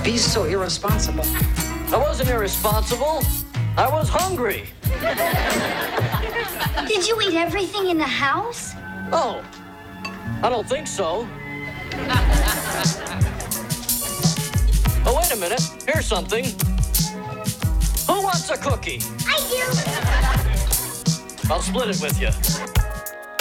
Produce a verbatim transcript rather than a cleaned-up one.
be so irresponsible? I wasn't irresponsible. I was hungry. Did you eat everything in the house? Oh, I don't think so. Oh, wait a minute. Here's something. Who wants a cookie? I do. I'll split it with you.